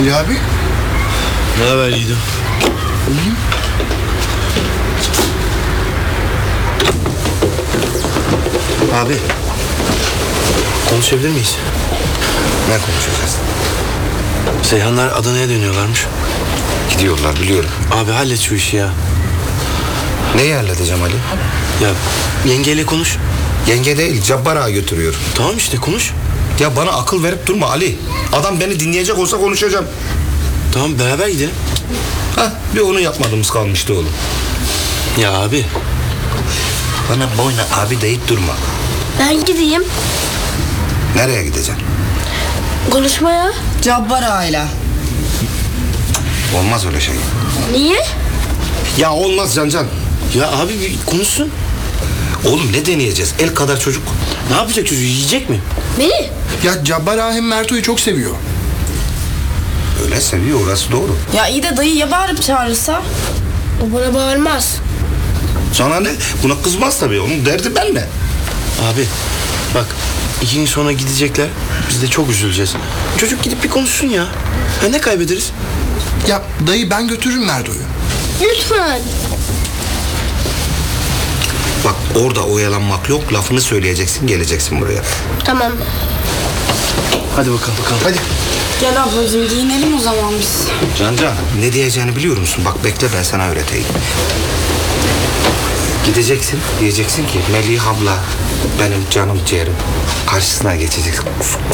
Ali abi. Ne haber Yiğidim? Abi, konuşabilir miyiz? Ne konuşacağız? Seyhanlar Adana'ya dönüyorlarmış. Gidiyorlar biliyorum. Abi hallet şu işi ya. Neyi halledeceğim Ali? Ya yengeyle konuş. Yenge değil, Cabbar Ağa götürüyor. Tamam işte konuş. Ya bana akıl verip durma Ali. Adam beni dinleyecek olsa konuşacağım. Tamam beraber gidelim. Hah, bir onu yapmadığımız kalmıştı oğlum. Ya abi. Bana boyuna abi deyip durma. Ben gideyim. Nereye gideceksin? Konuşmaya. Cabbar Ağa'yla. Olmaz öyle şey. Niye? Ya olmaz Cancan. Ya abi bir konuşsun. Oğlum ne deneyeceğiz? El kadar çocuk. Ne yapacak çocuğu, yiyecek mi? Beni? Ya Cabbar Ağa hem Merto'yu çok seviyor. Öyle seviyor, orası doğru. Ya iyi de dayı ya bağırıp çağırırsa? O bana bağırmaz. Sana ne? Buna kızmaz tabii. Onun derdi benle. Abi bak 2 gün sonra gidecekler. Biz de çok üzüleceğiz. Çocuk gidip bir konuşsun ya. Ha, ne kaybederiz? Ya dayı ben götürürüm Merto'yu. Lütfen. Bak orada oyalanmak yok. Lafını söyleyeceksin, geleceksin buraya. Tamam. Hadi bakalım. Hadi. Gel ablacığım giyinelim o zaman biz. Cancan ne diyeceğini biliyor musun? Bak bekle ben sana öğreteyim. Gideceksin diyeceksin ki Melih abla benim canım ciğerim. Karşısına geçeceksin.